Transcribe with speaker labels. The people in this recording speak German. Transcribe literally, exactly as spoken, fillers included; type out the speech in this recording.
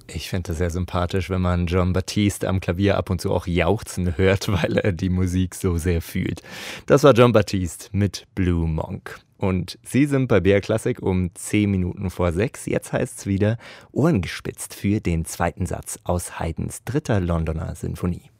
Speaker 1: Ich finde das sehr sympathisch, wenn man Jon Batiste am Klavier ab und zu auch jauchzen hört, weil er die Musik so sehr fühlt. Das war Jon Batiste mit Blue Monk. Und Sie sind bei B R Klassik um zehn Minuten vor sechs. Jetzt heißt es wieder Ohren gespitzt für den zweiten Satz aus Haydns dritter Londoner Sinfonie.